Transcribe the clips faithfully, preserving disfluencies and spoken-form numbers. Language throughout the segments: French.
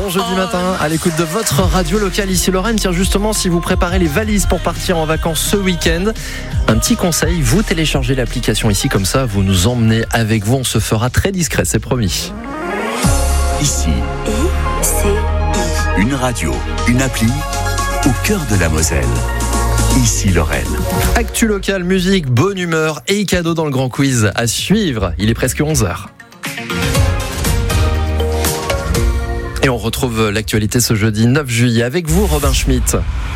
bon jeudi matin à l'écoute de votre radio locale ici Lorraine. Tiens, justement, si vous préparez les valises pour partir en vacances ce week-end, un petit conseil, vous téléchargez l'application ici, comme ça vous nous emmenez avec vous, on se fera très discret, c'est promis. Ici, I C I. une radio, une appli au cœur de la Moselle. Ici Lorraine. Actu locale, musique, bonne humeur et cadeaux dans le grand quiz à suivre. Il est presque onze heures. Et on retrouve l'actualité ce jeudi neuf juillet avec vous, Robin Schmitt.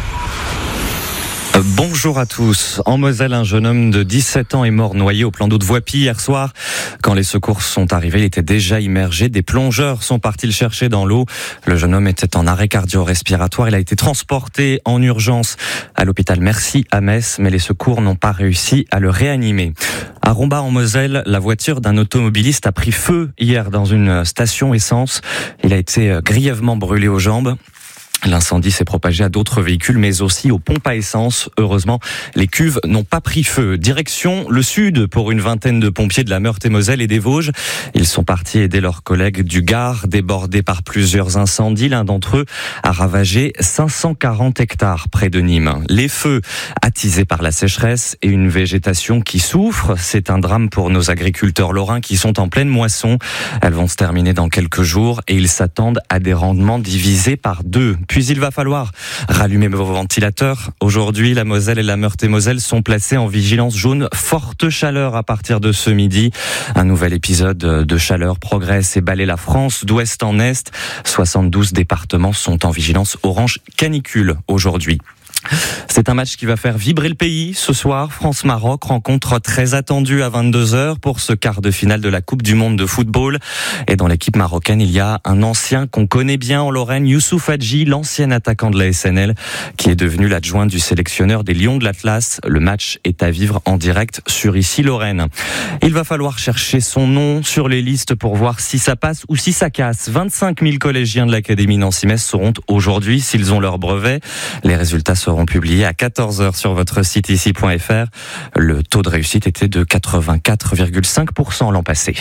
Bonjour à tous. En Moselle, un jeune homme de dix-sept ans est mort noyé au plan d'eau de Voipy hier soir. Quand les secours sont arrivés, il était déjà immergé. Des plongeurs sont partis le chercher dans l'eau. Le jeune homme était en arrêt cardio-respiratoire. Il a été transporté en urgence à l'hôpital Mercy à Metz, mais les secours n'ont pas réussi à le réanimer. À Rombas en Moselle, la voiture d'un automobiliste a pris feu hier dans une station essence. Il a été grièvement brûlé aux jambes. L'incendie s'est propagé à d'autres véhicules, mais aussi aux pompes à essence. Heureusement, les cuves n'ont pas pris feu. Direction le sud pour une vingtaine de pompiers de la Meurthe-et-Moselle et des Vosges. Ils sont partis aider leurs collègues du Gard, débordés par plusieurs incendies. L'un d'entre eux a ravagé cinq cent quarante hectares près de Nîmes. Les feux attisés par la sécheresse et une végétation qui souffre, c'est un drame pour nos agriculteurs lorrains qui sont en pleine moisson. Elles vont se terminer dans quelques jours et ils s'attendent à des rendements divisés par deux. Puis il va falloir rallumer vos ventilateurs. Aujourd'hui, la Moselle et la Meurthe-et-Moselle sont placées en vigilance jaune forte chaleur à partir de ce midi. Un nouvel épisode de chaleur progresse et balaie la France d'ouest en est. soixante-douze départements sont en vigilance orange canicule aujourd'hui. C'est un match qui va faire vibrer le pays ce soir. France-Maroc, rencontre très attendue à vingt-deux heures pour ce quart de finale de la Coupe du Monde de football. Et dans l'équipe marocaine, il y a un ancien qu'on connaît bien en Lorraine, Youssouf Hadji, l'ancien attaquant de la S N L, qui est devenu l'adjoint du sélectionneur des Lions de l'Atlas. Le match est à vivre en direct sur Ici Lorraine. Il va falloir chercher son nom sur les listes pour voir si ça passe ou si ça casse. vingt-cinq mille collégiens de l'Académie Nancy-Metz sauront aujourd'hui s'ils ont leur brevet. Les résultats seront seront publiés à quatorze heures sur votre site ici point f r. Le taux de réussite était de quatre-vingt-quatre virgule cinq pour cent l'an passé.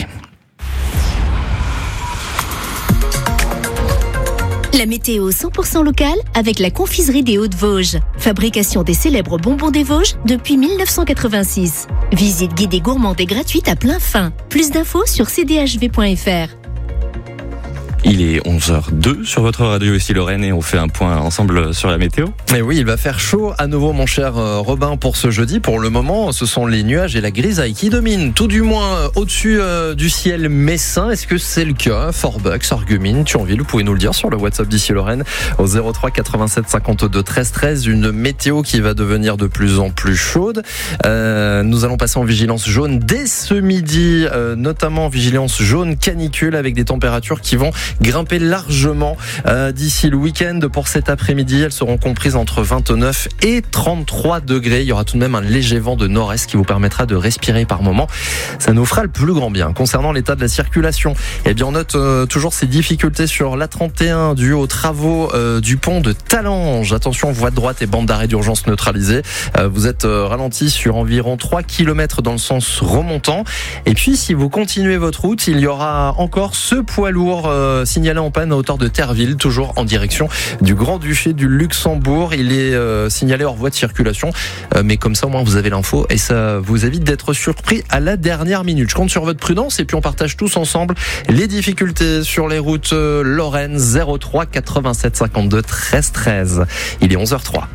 La météo cent pour cent locale avec la confiserie des Hauts-de-Vosges. Fabrication des célèbres bonbons des Vosges depuis mille neuf cent quatre-vingt-six. Visite guidée gourmande et gratuite à plein fin. Plus d'infos sur c d h v point f r. Il est onze heures deux sur votre radio ici Lorraine et on fait un point ensemble sur la météo. Et oui, il va faire chaud à nouveau mon cher Robin pour ce jeudi. Pour le moment, ce sont les nuages et la grisaille qui dominent, tout du moins au-dessus euh, du ciel messin. Est-ce que c'est le cas? Forbux, Argumine, Thionville, vous pouvez nous le dire sur le WhatsApp d'ici Lorraine au zéro trois quatre-vingt-sept cinquante-deux treize treize. Une météo qui va devenir de plus en plus chaude. Euh, nous allons passer en vigilance jaune dès ce midi, euh, notamment vigilance jaune canicule avec des températures qui vont grimper largement euh, d'ici le week-end. Pour cet après-midi, elles seront comprises entre vingt-neuf et trente-trois degrés. Il y aura tout de même un léger vent de nord-est qui vous permettra de respirer par moment. Ça nous fera le plus grand bien. Concernant l'état de la circulation, eh bien on note euh, toujours ces difficultés sur l'A trente et un dû aux travaux euh, du pont de Talange. Attention, voie de droite et bande d'arrêt d'urgence neutralisée. Euh, vous êtes euh, ralenti sur environ trois kilomètres dans le sens remontant. Et puis si vous continuez votre route, il y aura encore ce poids lourd euh, signalé en panne à hauteur de Terreville, toujours en direction du Grand-Duché du Luxembourg. Il est euh, signalé hors voie de circulation, euh, mais comme ça au moins vous avez l'info et ça vous évite d'être surpris à la dernière minute. Je compte sur votre prudence et puis on partage tous ensemble les difficultés sur les routes euh, Lorraine. Zéro trois quatre-vingt-sept cinquante-deux treize treize. Il est onze heures trois.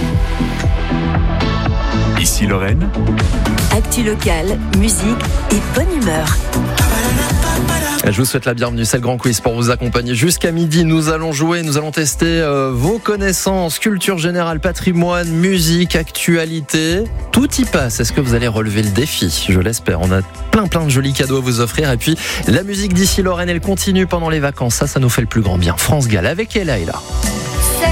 Ici Lorraine. Actu locale, musique et bonne humeur. Je vous souhaite la bienvenue, c'est le Grand Quiz pour vous accompagner jusqu'à midi. Nous allons jouer, nous allons tester euh, vos connaissances, culture générale, patrimoine, musique, actualité. Tout y passe. Est-ce que vous allez relever le défi? Je l'espère. On a plein plein de jolis cadeaux à vous offrir. Et puis la musique d'ici Lorraine, elle continue pendant les vacances. Ça, ça nous fait le plus grand bien. France Gall avec Ella est là.